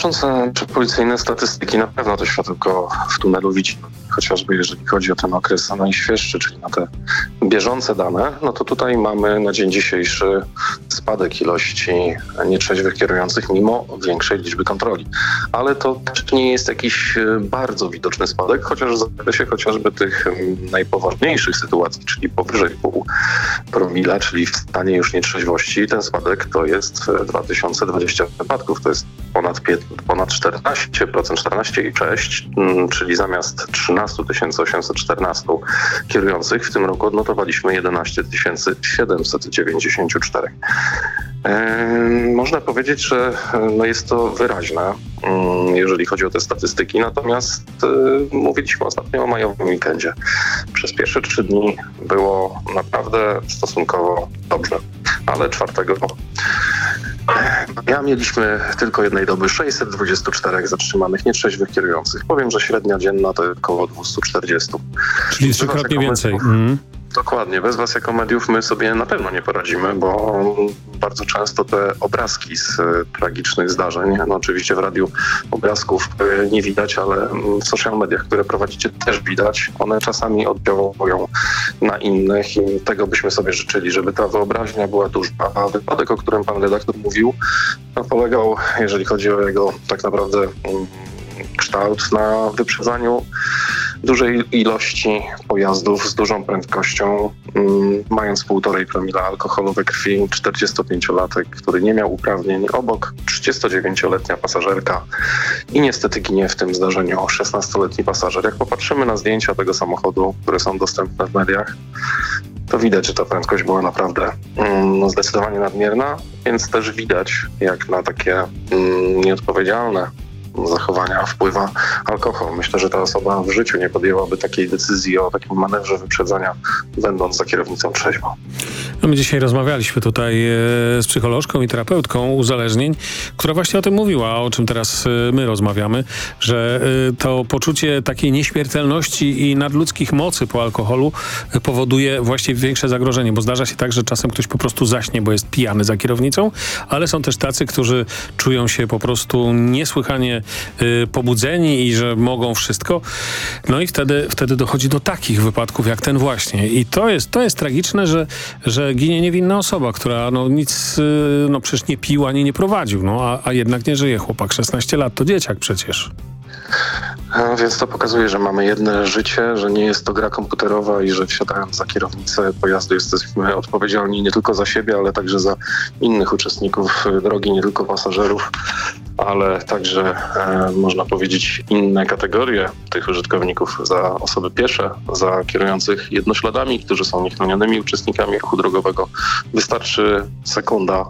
Patrząc na policyjne statystyki, na pewno to światełko w tunelu widzimy. Chociażby jeżeli chodzi o ten okres najświeższy, czyli na te bieżące dane, no to tutaj mamy na dzień dzisiejszy spadek ilości nietrzeźwych kierujących mimo większej liczby kontroli. Ale to też nie jest jakiś bardzo widoczny spadek, chociaż w zakresie chociażby tych najpoważniejszych sytuacji, czyli powyżej 0,5 promila, czyli w stanie już nietrzeźwości, ten spadek to jest 2020 wypadków, to jest ponad 14%, 14,6%, czyli zamiast 13 814 kierujących w tym roku odnotowaliśmy 11 794. Można powiedzieć, że jest to wyraźne, jeżeli chodzi o te statystyki, natomiast mówiliśmy ostatnio o majowym weekendzie. Przez pierwsze 3 dni było naprawdę stosunkowo dobrze, ale 4 dnia mieliśmy tylko jednej doby 624 zatrzymanych nietrzeźwych kierujących. Powiem, że średnia dzienna to około 240. Czyli 3-krotnie więcej. Dokładnie. Bez was jako mediów my sobie na pewno nie poradzimy, bo bardzo często te obrazki z tragicznych zdarzeń, no oczywiście w radiu obrazków nie widać, ale w social mediach, które prowadzicie, też widać. One czasami oddziałują na innych i tego byśmy sobie życzyli, żeby ta wyobraźnia była duża. A wypadek, o którym pan redaktor mówił, no, polegał, jeżeli chodzi o jego tak naprawdę kształt, na wyprzedzaniu dużej ilości pojazdów z dużą prędkością, mając 1,5 promila alkoholu we krwi, 45-latek, który nie miał uprawnień, obok 39-letnia pasażerka i niestety ginie w tym zdarzeniu 16-letni pasażer. Jak popatrzymy na zdjęcia tego samochodu, które są dostępne w mediach, to widać, że ta prędkość była naprawdę zdecydowanie nadmierna, więc też widać, jak na takie nieodpowiedzialne zachowania wpływa alkohol. Myślę, że ta osoba w życiu nie podjęłaby takiej decyzji o takim manewrze wyprzedzania, będąc za kierownicą trzeźwą. No my dzisiaj rozmawialiśmy tutaj z psycholożką i terapeutką uzależnień, która właśnie o tym mówiła, o czym teraz my rozmawiamy, że to poczucie takiej nieśmiertelności i nadludzkich mocy po alkoholu powoduje właśnie większe zagrożenie, bo zdarza się tak, że czasem ktoś po prostu zaśnie, bo jest pijany za kierownicą, ale są też tacy, którzy czują się po prostu niesłychanie pobudzeni i że mogą wszystko. No i wtedy dochodzi do takich wypadków jak ten właśnie. I to jest tragiczne, że ginie niewinna osoba, która nic przecież nie pił ani nie prowadził. No, a jednak nie żyje chłopak. 16 lat to dzieciak przecież. Więc to pokazuje, że mamy jedno życie, że nie jest to gra komputerowa i że wsiadając za kierownicę pojazdu jesteśmy odpowiedzialni nie tylko za siebie, ale także za innych uczestników drogi, nie tylko pasażerów, ale także można powiedzieć inne kategorie tych użytkowników, za osoby piesze, za kierujących jednośladami, którzy są niechronionymi uczestnikami ruchu drogowego. Wystarczy sekunda.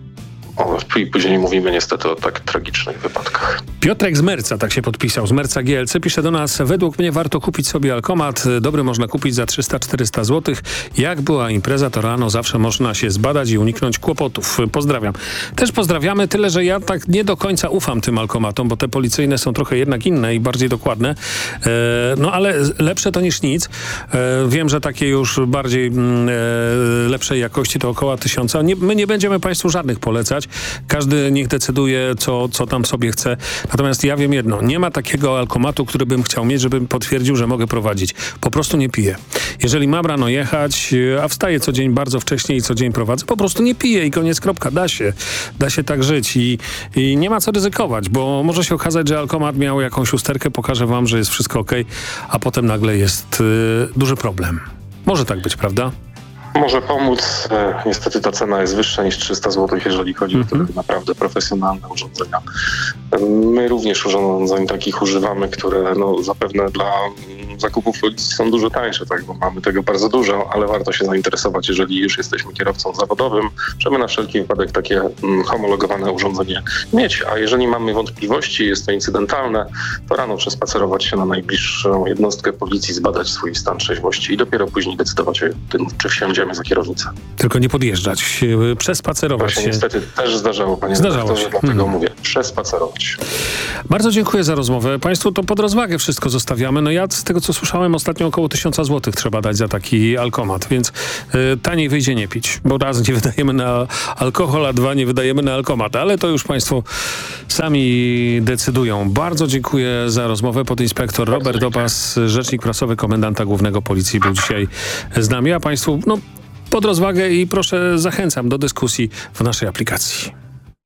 I później mówimy niestety o tak tragicznych wypadkach. Piotrek z Merca, tak się podpisał, z Merca Gielce, pisze do nas: według mnie warto kupić sobie alkomat. Dobry można kupić za 300-400 zł. Jak była impreza, to rano zawsze można się zbadać i uniknąć kłopotów. Pozdrawiam. Też pozdrawiamy, tyle że ja tak nie do końca ufam tym alkomatom, bo te policyjne są trochę jednak inne i bardziej dokładne. Ale lepsze to niż nic. Wiem, że takie już bardziej lepszej jakości to około 1000. My nie będziemy państwu żadnych polecać. Każdy niech decyduje, co tam sobie chce. Natomiast ja wiem jedno. Nie ma takiego alkomatu, który bym chciał mieć, żebym potwierdził, że mogę prowadzić. Po prostu nie piję. Jeżeli mam rano jechać, a wstaję co dzień bardzo wcześnie i co dzień prowadzę, po prostu nie piję i koniec, kropka. Da się tak żyć i nie ma co ryzykować, bo może się okazać, że alkomat miał jakąś usterkę, pokaże wam, że jest wszystko okej, a potem nagle jest duży problem. Może tak być, prawda? Może pomóc. Niestety ta cena jest wyższa niż 300 zł, jeżeli chodzi o te naprawdę profesjonalne urządzenia. My również urządzeń takich używamy, które zapewne dla zakupów policji są dużo tańsze, tak, bo mamy tego bardzo dużo, ale warto się zainteresować, jeżeli już jesteśmy kierowcą zawodowym, żeby na wszelki wypadek takie homologowane urządzenie mieć. A jeżeli mamy wątpliwości, jest to incydentalne, to rano przespacerować się na najbliższą jednostkę policji, zbadać swój stan trzeźwości i dopiero później decydować o tym, czy wsiądziemy za kierownicę. Tylko nie podjeżdżać, przespacerować się. Niestety też zdarzało, panie redaktorze, dlatego mówię, przespacerować. Bardzo dziękuję za rozmowę. Państwu to pod rozwagę wszystko zostawiamy. Ja z tego, co słyszałem, ostatnio około 1000 zł trzeba dać za taki alkomat, więc taniej wyjdzie nie pić, bo raz nie wydajemy na alkohol, a dwa nie wydajemy na alkomat, ale to już państwo sami decydują. Bardzo dziękuję za rozmowę. Podinspektor Robert Opas, rzecznik prasowy komendanta głównego Policji, był dzisiaj z nami, a państwu pod rozwagę i proszę zachęcam do dyskusji w naszej aplikacji.